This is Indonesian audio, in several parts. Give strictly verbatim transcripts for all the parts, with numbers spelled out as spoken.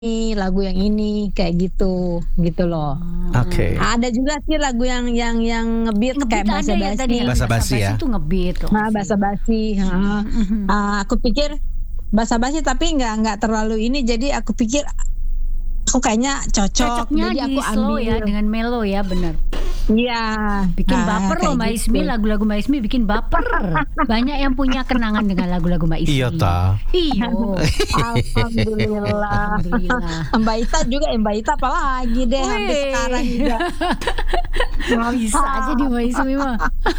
ini, lagu yang ini, kayak gitu, gitu loh. Oke. Ada juga sih lagu yang yang yang nge-beat kayak Nge-beat ada ya tadi basa-basi. yang Basa-basi ya? itu nge-beat loh. Nah, basa-basi, heeh. Mhm. Ah, aku pikir basa-basi tapi nggak nggak terlalu ini, jadi aku pikir aku kayaknya cocok, Cocoknya jadi di aku slow ambil. ya dengan mellow ya, benar. Iya. Bikin Nah, baper loh kayak Mbak gitu. Ismi, lagu-lagu Mbak Ismi bikin baper. Banyak yang punya kenangan dengan lagu-lagu Mbak Ismi. Iya ta. Iyo. Alhamdulillah. Alhamdulillah. Mbak Ita juga, eh, Mbak Ita apalagi deh sampai Wih. sekarang juga. Bisa aja di Mbak Ismi mah.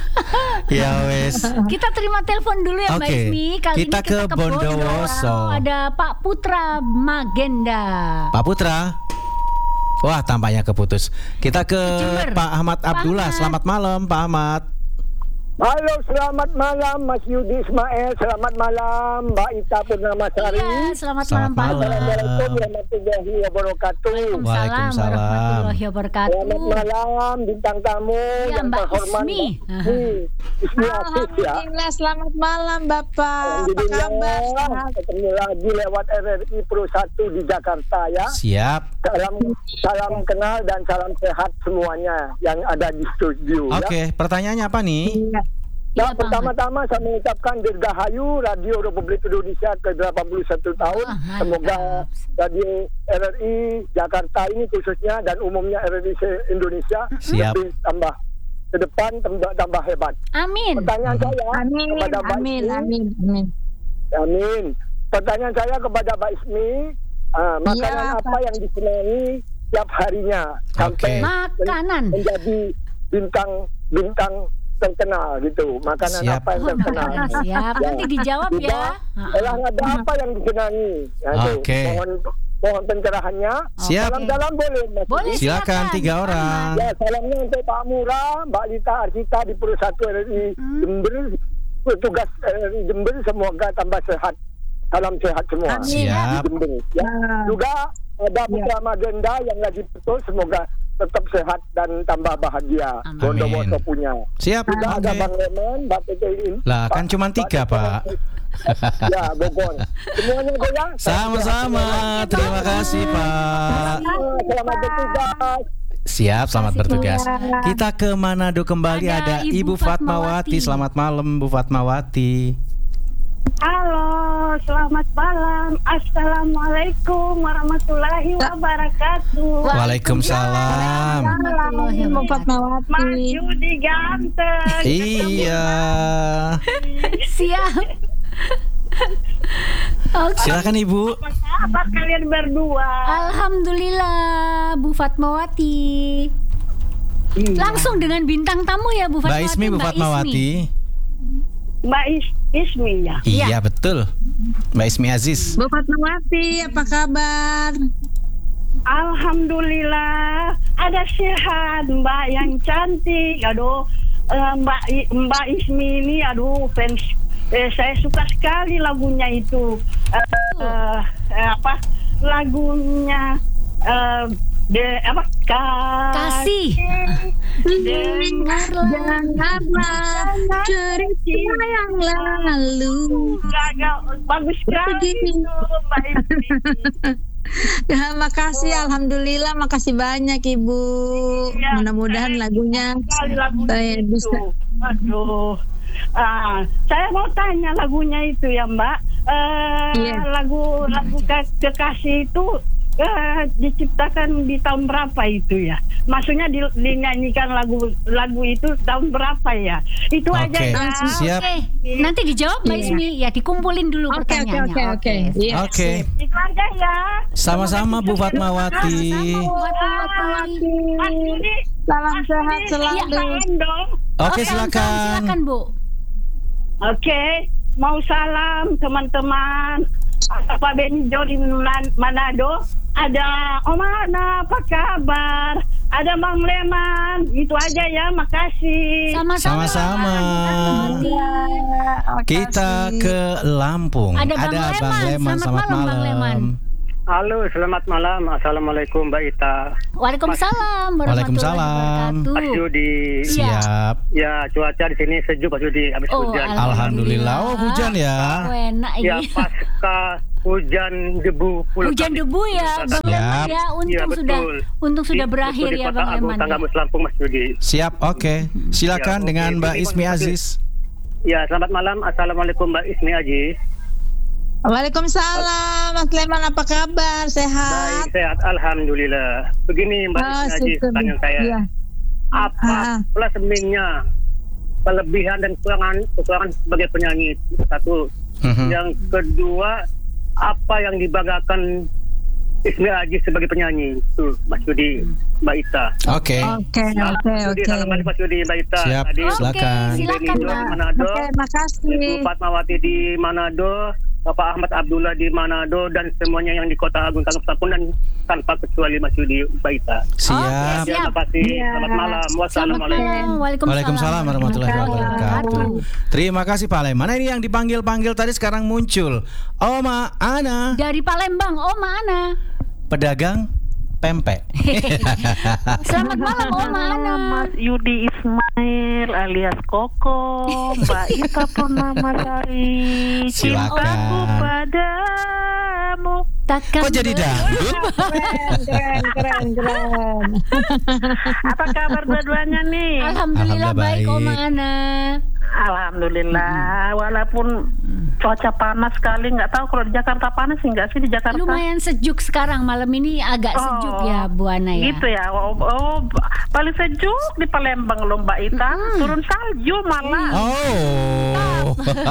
Ya wes. Kita terima telepon dulu ya Mbak Oke, Ismi. Kali kita ini kita ke Bondowoso. Ada Pak Putra Magenda. Pak Putra. Wah, tampaknya keputus. Kita ke Jember. Pak Ahmad Pak Abdullah. Ahmad. Selamat malam, Pak Ahmad. Halo, selamat malam Mas Yudi Ismail. Selamat malam Mbak Ita Purnamasari. Iya, selamat, Selamat malam Pak. malam. Assalamualaikum warahmatullahi wabarakatuh. Waalaikumsalam Waalaikumsalam. warahmatullahi wabarakatuh. Selamat malam bintang tamu Iya, yang Mbak terhormat. Ismi. Mbak Ismi. Ismi Afif ya. Alhamdulillah, selamat malam Bapak. Apa kabar? Alhamdulillah Sehat? ketemu lagi lewat R R I Pro satu di Jakarta ya. Siap. Salam salam kenal dan salam sehat semuanya yang ada di studio ya. Oke, pertanyaannya apa nih? Iya. Nah, Iya, Pak pertama-tama saya mengucapkan dirgahayu Radio Republik Indonesia ke delapan puluh satu tahun. Wah, mantap. Semoga Radio R R I Jakarta ini khususnya dan umumnya R R I se- Indonesia Siap. lebih tambah ke depan tambah, tambah hebat. Amin. Pertanyaan Mhm. saya Amin, kepada Mbak amin, Ismi. amin, amin. Amin. Pertanyaan saya kepada Mbak Ismi, ah, makanan Iya, apa yang disenangi tiap harinya sampai Oke. Makanan. menjadi bintang bintang terkenal gitu. Makanan Siap. apa yang Oh, terkenal? makanan siap. Nanti dijawab ya. Juga, olahraga apa yang disenangi? Ya, tuh. Oke. Mohon mohon pencerahannya. Siap. Salam-salam boleh, Mas. Boleh. Silakan tiga Pak orang. Ya, salamnya untuk Pak Murah, Mbak Lita Arsita di Pro satu R R I Hmm. Jember. Petugas R R I Jember semoga tambah sehat. Salam sehat semua. Amin. Siap. Di Jember. Ya. Ah. Juga ada Putra Magenda yang lagi betul, semoga tetap sehat dan tambah bahagia. Amin. Bondowoso punya. Siap. Juga ada Oke. Bang Leman, Mbak Tete ini. Lah, kan cuma tiga, Pak. Ya, Bogor. Semuanya goyang. Sama-sama. Terima kasih, Pak. Selamat bertugas. Siap, selamat Terima kasih, bertugas. Bu. Kita ke Manado kembali. Ada Ada Ibu Ibu Fatmawati. Fatmawati. Selamat malam, Bu Fatmawati. Halo, selamat malam. Assalamualaikum warahmatullahi wabarakatuh. Waalaikumsalam. Warahmatullahi Bu wabarakatuh. Mas Fatmawati. Yudi ganteng. Iya. Siap. Oke. Silakan Ibu. Apa kabar kalian berdua? Alhamdulillah Bu Fatmawati. Langsung dengan bintang tamu ya Bu Mbak Fatmawati. Ismi, Bu Fatmawati. Mbak Is- Ismi ya. Iya, betul. Mbak Ismi Aziz. Bu Fatmawati, apa kabar? Alhamdulillah. Ada sehat Mbak yang cantik. Aduh, eh, Mbak I- Mbak Ismi ini aduh fans. Eh, saya suka sekali lagunya itu. Eh, eh, eh, apa? Lagunya eh, de apa? Kasih. Dengarlah Dengarlah cerita yang lalu. lagu bagus sekali itu Mbak Ismi. Ya, makasih, alhamdulillah, makasih banyak Ibu. Ya, Mudah-mudahan saya lagunya sekali lagu saya itu. bisa. Aduh. Ah, saya mau tanya lagunya itu ya Mbak. Eh, Iya. lagu lagu Ke- Kekasih itu eh, diciptakan di tahun berapa itu ya? Maksudnya di, dinyanyikan lagu lagu itu tahun berapa ya? Itu aja Oke, ya. siap. Oke. Nanti dijawab Mbak Iya. Ismi. Ya dikumpulin dulu Oke, oke, pertanyaannya. oke, oke. Iya. Oke. Itu aja ya. Sama-sama Bu Fatmawati. Sama Bu Fatmawati. Mas Yudi, Salam Mas sehat Yudi, selalu. salam dong. Oke, salam, silakan. Silakan Bu. Oke, mau salam teman-teman. Pak Benjo di Man- Manado. Ada Om Ana, apa kabar? Ada Bang Leman. Itu aja ya, makasih. Sama-sama. Sama-sama. Kita ke Lampung. Ada Bang Leman. Selamat malam, Bang Leman. Halo, selamat malam. Assalamualaikum Mbak Ita. Waalaikumsalam warahmatullahi Waalaikumsalam. wabarakatuh. Mas Yudi. Siap. Ya, cuaca di sini sejuk Mas Yudi, habis Oh, hujan. Alhamdulillah. Oh, hujan ya. Oh, enak Ya, ini. pasca hujan debu Pulau Hujan Kami. debu ya, Bang Leman ya. Untung Iya, sudah, betul. untung sudah Di- berakhir betul, di ya, Kota Bang Agung, Leman. Tanggamus Lampung, Mas Yudi. Siap, oke. Silakan Ya, oke. dengan Mbak Terima Ismi kasih. Aziz. Ya, selamat malam. Assalamualaikum Mbak Ismi Aziz. Waalaikumsalam, Mas Leman, apa kabar? Sehat? Baik, sehat. Alhamdulillah. Begini Mbak Ah, Ismi Aziz, syukur. pertanyaan saya. Iya. Apa Ah. plus minusnya, kelebihan dan kekurangan kekurangan sebagai penyanyi? Satu. Mhm. Yang kedua, apa yang dibanggakan Ismi Aziz sebagai penyanyi? Tuh, Mas Yudi, Mbak Ita. Oke. Oke, oke, Mas Yudi, oke. salam balik Mas Yudi, Mbak Ita. Siap. Tadi Oke, Silakan. silakan, Benito Mbak. di Manado, Oke, makasih. Ibu Fatmawati di Manado, Bapak Ahmad Abdullah di Manado, dan semuanya yang di Kota Agung Tanggamus Lampung, dan tanpa kecuali Mas Yudi, Mbak Ita. Siap. Oke, Terima kasih. Iya. Selamat malam. Selamat Wassalamualaikum. malam. Waalaikumsalam. Waalaikumsalam warahmatullahi wabarakatuh. Terima kasih Pak Leman. Mana ini yang dipanggil-panggil tadi sekarang muncul? Oma Ana, Dari Palembang, Oma Ana. pedagang pempek. Selamat malam, Oma Ana. Mas Yudi Ismail alias Koko, Mbak Ita Purnamasari, Silakan. cintaku padamu. Takkan Kok jadi dangdut? Keren, keren, keren, keren. Apa kabar dua-duanya nih? Alhamdulillah Alhamdulillah baik, baik. Oma Ana. Alhamdulillah, walaupun cuaca panas sekali, nggak tahu kalau di Jakarta panas sih nggak sih di Jakarta? Lumayan sejuk sekarang, malam ini agak sejuk ya, Bu Ana ya. Gitu ya. Oh, oh, paling sejuk di Palembang loh Mbak Ita, turun salju malah. Oh.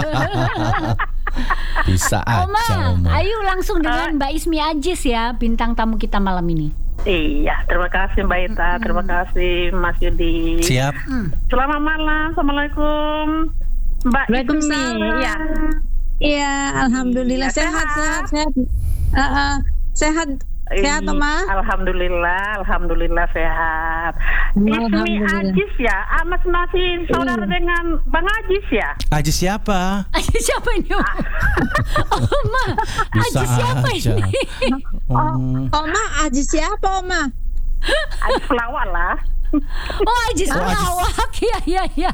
Bisa Oma, aja Oma. ayo langsung dengan Mbak Ismi Aziz ya, bintang tamu kita malam ini. Iya, terima kasih Mbak Ita, terima kasih Mas Yudi. Siap. Selamat malam, assalamualaikum Mbak Ismi. Waalaikumsalam. Ya, Iya, alhamdulillah Iya, sehat, sehat. sehat, sehat. Uh, uh, sehat, sehat, Iya, Oma. Alhamdulillah, alhamdulillah sehat. Ismi Alhamdulillah. Aziz ya, ah, Mas masih saudara Iya. dengan Bang Aziz ya? Aziz siapa? Aziz siapa ini? Oma? Oma, Bisa Aziz siapa aja. ini? Hmm. Oma, Aziz siapa, Oma? Aziz pelawak lah. Oh, Aziz Oh, Aziz. pelawak. Iya, iya, iya.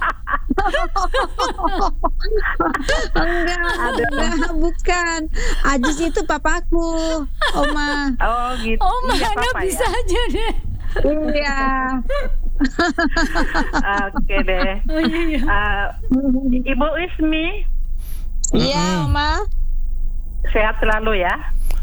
Enggak, enggak, bukan. Aziz itu papaku, Oma. Oh gitu. Oma Iya, Ana Papa, bisa ya? aja deh. Iya. Oke deh. Oh, iya, iya. Ah, Ibu Ismi Iya, Oma. sehat selalu ya.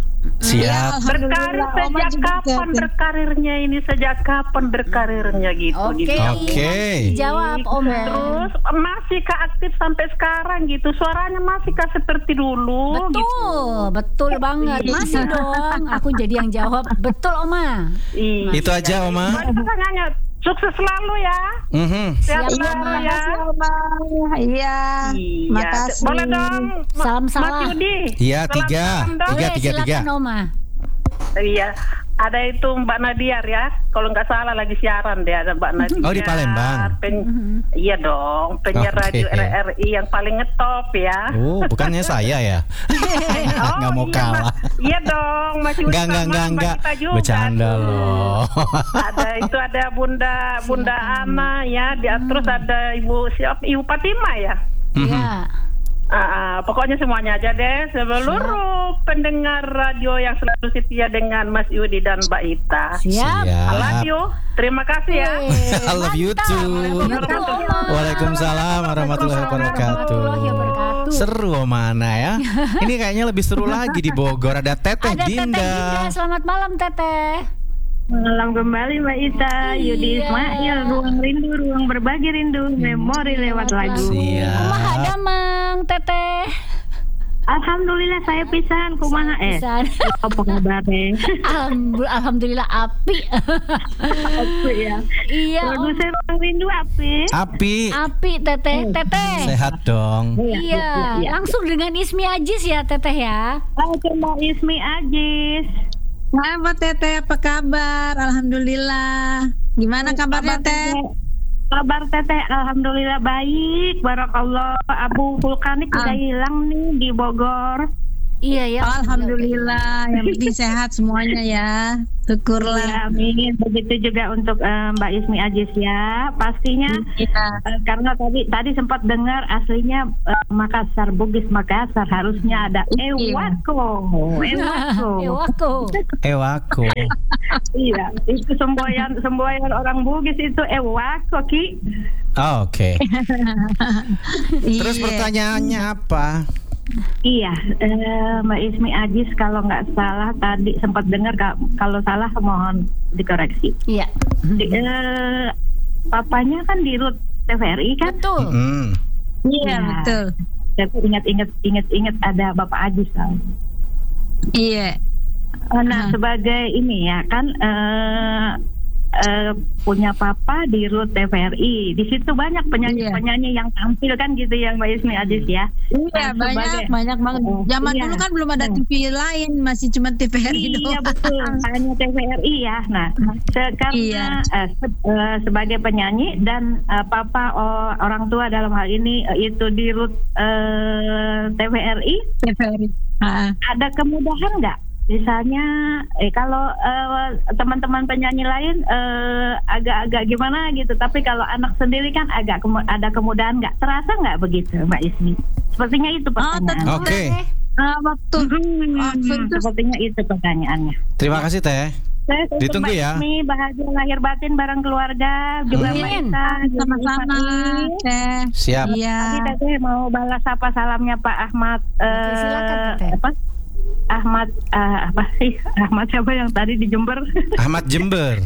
Siap. Berkarir Alhamdulillah, Oma sejak juga kapan sehat. berkarirnya ini? Sejak kapan berkarirnya gitu? Oke. gitu. Oke. Jawab, Oma. Terus masihkah aktif sampai sekarang gitu? Suaranya masihkah seperti dulu? Betul, Gitu? betul banget. Masih dong. Aku jadi yang jawab. Betul, Oma. Iya. Itu aja Oma. Buat pertanyaannya, sukses selalu ya. Mhm. Sehat Iya, selalu ya. makasih, Oma. Iya. Iya. Makasih. Boleh dong. Ma- Salam-salam. Mas Yudi. Iya, Salam tiga. salam dong. Tiga, Oke, tiga, tiga. silakan, Oma. Iya. Ada itu Mbak Nadiar ya. Kalau nggak salah lagi siaran deh, ada Mbak Nadiar. Oh, di Palembang. Pen- Iya dong, penyiar Oke. radio R R I yang paling ngetop ya. Oh, bukannya saya ya? Nggak mau iya, kalah. Mas. Iya dong, Mas Yudi Enggak, enggak, sama enggak, Mbak enggak. Ita juga Bercanda tuh. loh. Ada itu ada Bunda Bunda Ana ya, dia terus ada Ibu siapa? Ibu Fatima ya. Mhm. Iya. Ah, ah, pokoknya semuanya aja deh, seluruh pendengar radio yang selalu setia dengan Mas Yudi dan Mbak Ita. Siap. I love you. Terima kasih ya. I love you too. Gitu, Oma. Waalaikumsalam warahmatullahi wabarakatuh. Warahmatullahi wabarakatuh. Seru Omana ya. Ini kayaknya lebih seru lagi di Bogor. Ada Teteh Ada Teteh Dinda. Dinda. Selamat malam, Teteh. Malam kembali Mbak Ita, Yudi Iya. Ismail, ruang rindu, ruang berbagi rindu, memori lewat lagu. Siap. Kumaha damang, Teteh. Alhamdulillah saya pisan, kumaha eh. Pisan. Apa kabarnya? Alhamdulillah, Alhamdulillah api. Apa ya? Iya, Om. Produser ruang rindu apa? Api. Api, Teteh. Teteh. Sehat dong. Iya, langsung dengan Ismi Aziz ya, Teteh ya. Oke Mbak Ismi Aziz. Selamat Teteh, apa kabar? Alhamdulillah. Gimana kabarnya Teh? Kabar Teteh, alhamdulillah baik. Barakallah. Abu vulkanik udah hilang nih di Bogor. Iya ya. Alhamdulillah, yang penting sehat semuanya ya. Syukurlah. Ya, amin. Begitu juga untuk eh, Mbak Ismi Ajis ya. Pastinya Iya. eh, karena tadi tadi sempat dengar aslinya eh, Makassar, Bugis Makassar, harusnya ada Ewako. Ewako. Ewako. Ewako. Iya, itu semboyan semboyan orang Bugis itu Ewako Ki. Oh, Oke. Terus Iya. pertanyaannya apa? Iya, eh, Mbak Ismi Ajis kalau nggak salah tadi sempat dengar ka- kalau salah mohon dikoreksi. Iya. Di, eh, papanya kan di Rut T V R I kan? Betul. Hmm. Iya, Iya. betul. Tapi ingat-ingat ingat-ingat ada Bapak Ajis kan. Iya. Nah, Ah. sebagai ini ya kan eh, eh, punya papa di Rut T V R I. Di situ banyak penyanyi-penyanyi yang tampil kan gitu ya Mbak Ismi Ajis ya. Iya, Nah, banyak, sebagai- banyak banget. Oh, Zaman iya. dulu kan belum ada T V lain, masih cuma T V R I Iya doang. betul, hanya T V R I ya. Nah, se- karena Iya. eh, se- eh, sebagai penyanyi dan eh, papa oh, orang tua dalam hal ini eh, itu di Rut eh, T V R I, T V R I. Ah. ada kemudahan nggak? Misalnya, eh kalau eh, teman-teman penyanyi lain eh, agak-agak gimana gitu, tapi kalau anak sendiri kan agak kemu- ada kemudahan nggak? Terasa nggak begitu, Mbak Ismi? Sepertinya itu Oh, pertanyaan. tentu. Oke. Ah, waktu Hmm, waktu itu sepertinya itu pertanyaannya. Terima kasih Teh. Saya untuk Ditunggu Mbak ya. Ismi bahagia lahir batin bareng keluarga juga Mbak Amin. Ita, juga sama-sama, Ivan. Teh. Siap. Iya. Tadi Teteh mau balas apa salamnya Pak Ahmad eh, silakan, Teteh. apa? Ahmad eh, apa sih? Ahmad siapa yang tadi di Jember? Ahmad Jember.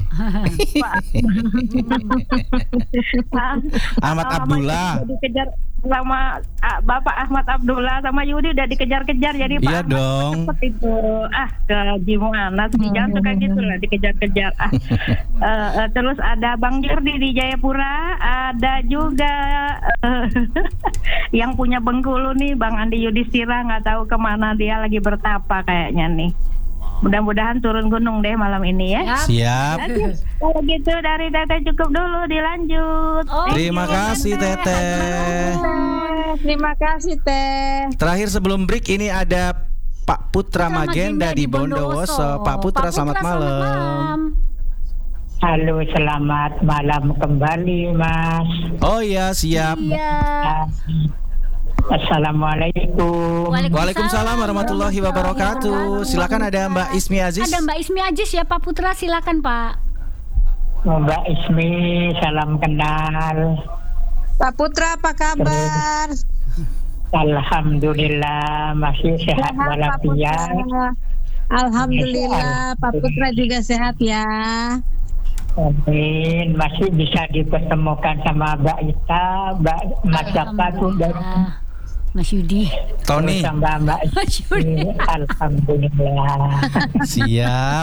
Ahmad Sama Abdullah. Yudi dikejar sama ah, Bapak Ahmad Abdullah sama Yudi udah dikejar-kejar jadi Pak Iya Ahmad dong. cepet itu ah ke gimana sih jangan suka gitu lah dikejar-kejar ah. Eh, eh, terus ada Bang Jordi di Jayapura, ada juga eh, yang punya Bengkulu nih Bang Andi Yudhistira, nggak tahu kemana dia lagi bertapa kayaknya nih. Mudah-mudahan turun gunung deh malam ini ya. Siap. Oke, kalau gitu dari Teteh cukup dulu, dilanjut. Oh, Terima kasih Teteh. Terima kasih, Teh. Terakhir sebelum break ini ada Pak Putra Magenda di Bondowoso. Pak Putra, selamat malam. Halo, selamat malam kembali, Mas. Oh iya, siap. Iya. Assalamualaikum. Waalaikumsalam warahmatullahi wabarakatuh. Silakan ada Mbak Ismi Aziz. Ada Mbak Ismi Ajis ya Pak Putra, silakan Pak. Mbak Ismi, salam kenal. Pak Putra, apa kabar? Alhamdulillah masih sehat Pak walafiat. Putra. Alhamdulillah, Pak Putra juga sehat ya. Amin. Masih bisa dipertemukan sama Mbak Ita, Mbak Mas Jaka tuh dan Alhamdulillah. Mas Yudi. Tony. sama Mbak Mas Yudi. Ismi. Alhamdulillah. Siap.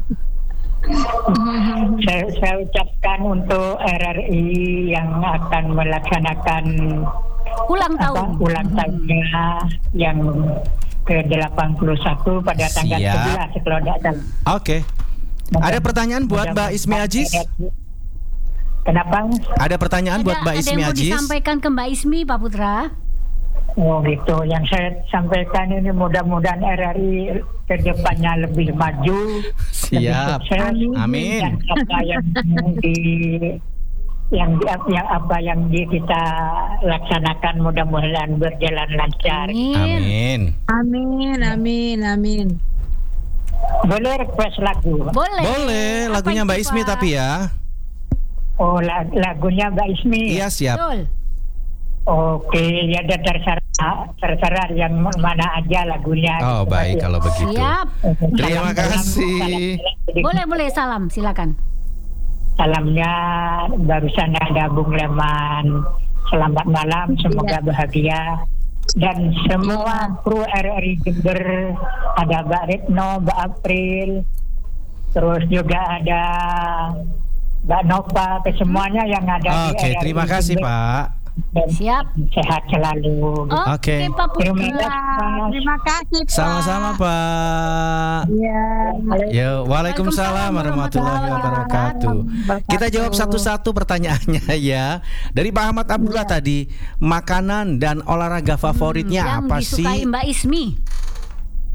saya, saya ucapkan untuk R R I yang akan melaksanakan Ulang apa, tahun. ulang tahunnya yang ke delapan puluh satu pada tanggal Siap. sebelas kalau tidak salah. Oke. Ada pertanyaan buat Mbak Ismi Ajis? Kenapa? Ada pertanyaan buat Mbak ada Ismi yang mau Ajis? disampaikan ke Mbak Ismi Pak Putra? Oh gitu. Yang saya sampaikan ini mudah-mudahan R R I ke depannya lebih maju, lebih Siap. sukses. Amin. Dan apa yang di yang di, yang apa yang di kita laksanakan mudah-mudahan berjalan lancar. Amin. Amin. Amin, amin, amin. Boleh request lagu? Boleh. Boleh, Apa lagunya itu, Mbak Ismi Pak? tapi ya. Oh la- lagunya Mbak Ismi. Iya, siap. Betul. Oke, ya ada terserah, terserah yang mana aja lagunya. Oh, gitu. baik kalau begitu. Siap. Terima Salam- kasih. salam- Boleh, boleh salam, silakan. Salamnya barusan ada Bung Leman. Selamat malam, semoga bahagia. Dan semua kru R R I Jember, ada Mbak Retno, Mbak April, terus juga ada Mbak Nova, ke semuanya yang ada di Oke, R R I terima kasih Jember. Pak. Dan Siap. sehat selalu. Oke. Oke, Pak Terima Putra. kasih. Terima kasih, Pak. Sama-sama Pak. Iya. Ya, waalaikumsalam warahmatullahi wabarakatuh. Kita jawab satu-satu pertanyaannya ya. Dari Pak Ahmad Abdullah tadi, makanan dan olahraga favoritnya yang apa disukai sih? Mbak Ismi.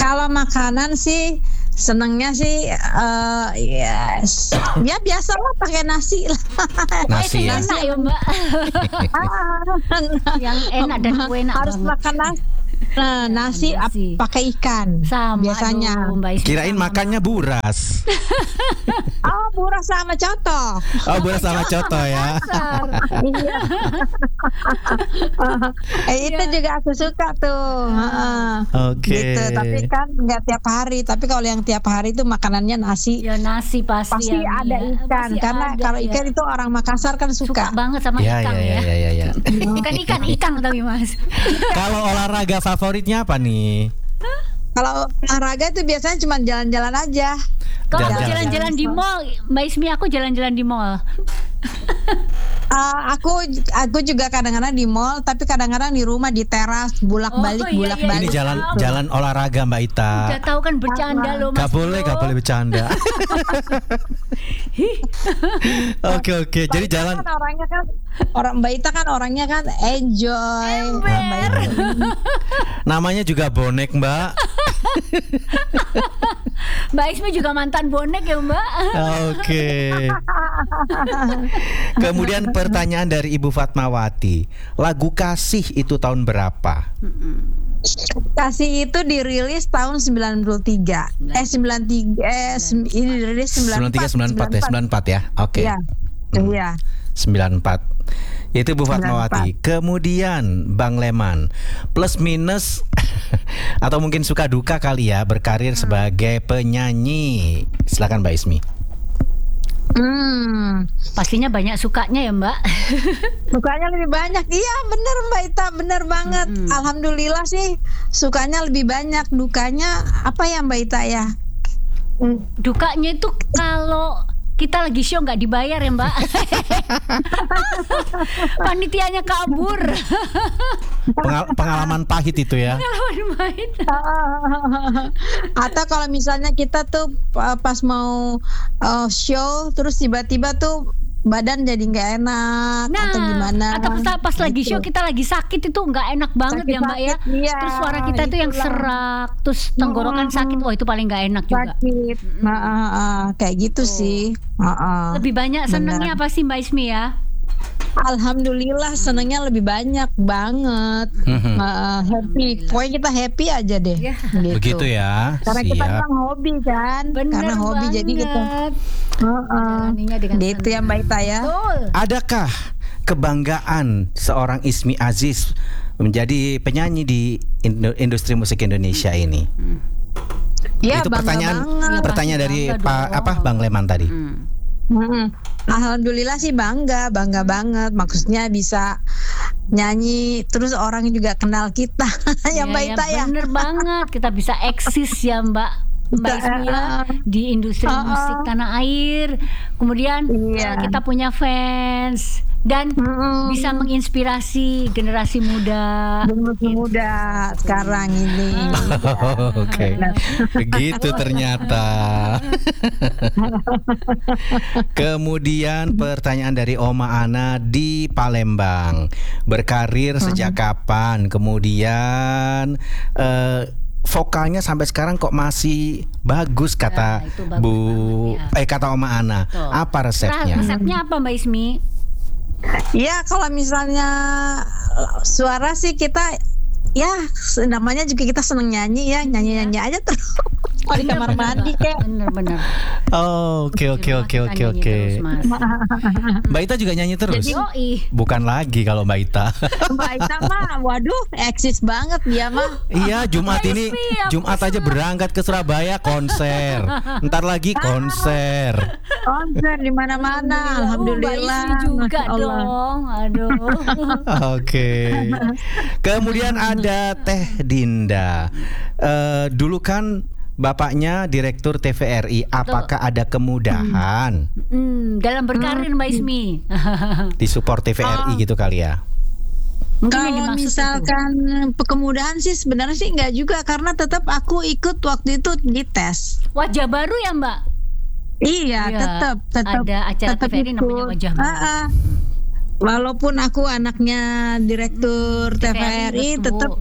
Kalau makanan sih senengnya sih eh yes. Ya biasa lah pakai nasi lah. Nasi ya. Enak ya Mbak. Yang enak dan enak Harus banget. makan nasi. Nah, nasi, ap- nasi. pakai ikan Sama biasanya. aduh, Mbak Ismi, Kirain sama, makannya buras. Oh, buras sama coto. Oh, buras sama coto ya. Iya. eh, itu juga aku suka tuh. Heeh. Oke. Gitu, tapi kan nggak tiap hari. Tapi kalau yang tiap hari itu makanannya nasi. Ya nasi pasti, Pasti ya, ada Mi, ya. ikan, Pasti karena ada, kalau ya. ikan itu orang Makassar kan suka suka. banget sama Ya, ikan ya, ya. ya, ya, ya. Bukan ikan, ikan tapi Mas. Kalau olahraga favoritnya apa nih? Kalau olahraga itu biasanya cuma jalan-jalan aja. Kalau aku Jalan-jalan. jalan-jalan di mall, Mbak Ismi aku jalan-jalan di mall. Uh, aku aku juga kadang-kadang di mall, tapi kadang-kadang di rumah di teras Oh, bolak-balik iya, bolak-balik. Ini jalan jalan olahraga Mbak Ita. Udah tahu kan bercanda loh Mas. Gak boleh, Bro. gak boleh bercanda. Oke oke, jadi Mbak Ita jalan. kan orangnya kan orang Mbak Ita kan orangnya kan enjoy. Ember. Mbak Ita. Namanya juga bonek Mbak. Mbak Ismi juga mantan bonek ya Mbak. Oke. Kemudian pertanyaan dari Ibu Fatmawati, lagu Kasih itu tahun berapa? Kasih itu dirilis tahun sembilan puluh tiga. Eh sembilan puluh tiga eh sem- ini dirilis sembilan puluh tiga, sembilan puluh empat ya, sembilan puluh empat ya. Oke. Iya. Iya. sembilan puluh empat. Itu Bu Fatmawati. Kemudian Bang Leman, plus minus atau mungkin suka duka kali ya berkarir sebagai penyanyi. Silakan Mbak Ismi. Hmm. Pastinya banyak sukanya ya Mbak. Sukanya lebih banyak. Iya bener Mbak Ita, bener banget. Mm-mm. Alhamdulillah sih sukanya lebih banyak. Dukanya apa ya Mbak Ita ya? Hmm. Dukanya itu kalau kita lagi show nggak dibayar ya Mbak. Panitianya kabur. Pengal- pengalaman pahit itu ya. Pengalaman main. Atau kalau misalnya kita tuh uh, pas mau uh, show terus tiba-tiba tuh badan jadi nggak enak Nah, atau gimana? atau pas, pas lagi Gitu. show kita lagi sakit itu nggak enak banget ya Mbak ya. Sakit-sakit, iya, Terus suara kita tuh yang itulah. serak, terus tenggorokan Mm-mm. sakit, wah itu paling nggak enak juga. sakit. Nah, uh, uh, kayak gitu Tuh. sih. Uh, uh. Lebih banyak senengnya Benar. apa sih Mbak Ismi ya? Alhamdulillah senengnya lebih banyak banget. Mhm. Uh, happy. Pokoknya kita happy aja deh. Ya. Gitu. Begitu ya. Karena kita Siap. memang hobi kan. Bener Karena hobi banget. jadi kita. Uh, uh. Menjalaninya dengan Gitu ya senang. Mbak Ita ya. Betul. Adakah kebanggaan seorang Ismi Aziz menjadi penyanyi di indo- industri musik Indonesia ini? Ya, Itu bangga pertanyaan banget. pertanyaan Pasti dari bangga Pak dong. apa Bang Leman tadi. Hmm. Mm-mm. Alhamdulillah sih bangga, bangga banget. Maksudnya bisa nyanyi, terus orang juga kenal kita, ya Mbak Ita ya. Bener banget, kita bisa eksis ya Mbak Mbak Ismi ya di industri Uh-uh. musik tanah air. Kemudian Iya. eh, kita punya fans dan Mm-mm. bisa menginspirasi generasi muda. Generasi muda sekarang ini. Oke. Begitu ternyata. Kemudian pertanyaan dari Oma Ana di Palembang. Berkarir sejak kapan? Kemudian eh, vokalnya sampai sekarang kok masih bagus kata Nah, itu bagus Bu banget, ya. eh kata Oma Ana. Tuh. Apa resepnya? Resepnya apa Mbak Ismi? Ya kalau misalnya suara sih kita ya namanya juga kita seneng nyanyi ya, nyanyi-nyanyi aja terus. Mau di kamar mandi kayak. Bener-bener. Oh, oke oke oke oke oke. Mbak Ita juga nyanyi terus? Yoi. Bukan lagi kalau Mbak Ita. Mbak Ita mah waduh eksis banget dia mah. Iya, Jumat ini Ismi, Jumat aja berangkat ke Surabaya konser. Ntar lagi konser. Konser di mana-mana. Alhamdulillah. Mbak Ismi juga Masya Allah. dong. Aduh. Oke. Kemudian ada Teh Dinda. Eh, dulu kan bapaknya direktur T V R I. Apakah ada kemudahan Hmm, dalam berkarir Mbak Ismi. di support T V R I gitu kali ya? Mungkin yang Kalau dimaksud misalkan kemudahan sih sebenarnya sih enggak juga karena tetap aku ikut waktu itu di tes. itu. Wajah baru ya Mbak? Iya, Iya, tetap tetap ada acara tetap T V R I namanya ikut. Wajah Baru. Ah, ah. Walaupun aku anaknya direktur T V R I betul. tetap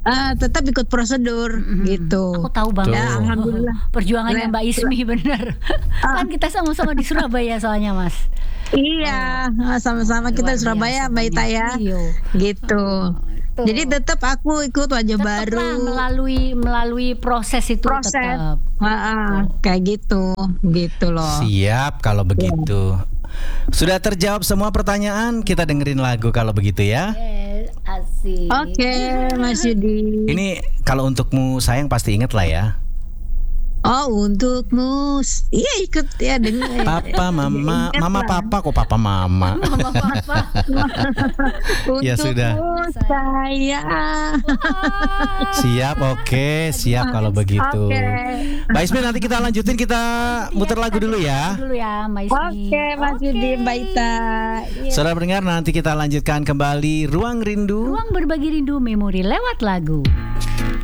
uh, tetap ikut prosedur Mm-mm. gitu. Aku tahu banget. Ya, alhamdulillah. Perjuangannya Le- Mbak Ismi bener. Kan kita sama-sama di Surabaya soalnya Mas. Iya, sama-sama kita Luar di Surabaya, biasa, Mbak Ita ya. Iya. Gitu. Tuh. Jadi tetap aku ikut wajah Tetap baru. lah melalui melalui proses itu Proses. tetap. Ah, kayak gitu, gitu loh. Siap kalau begitu. Sudah terjawab semua pertanyaan, kita dengerin lagu kalau begitu ya. Yes, asik. Oke, Mas Yudi. Ini kalau untukmu sayang pasti inget lah ya. Oh, untukmu. Iya, ikut ya dengar. Papa, mama, Ingat mama, lah. papa, kok papa, mama. Mama papa. Ya sudah. Untukmu saya. Siap, oke, siap kalau begitu. Oke. Mbak Ismi nanti kita lanjutin, kita muter lagu dulu ya. Dulu ya, Mbak Ismi. Oke, Mas Yudi, Mbak Ita. Iya. Saudara pendengar, nanti kita lanjutkan kembali Ruang Rindu. Ruang berbagi rindu memori lewat lagu.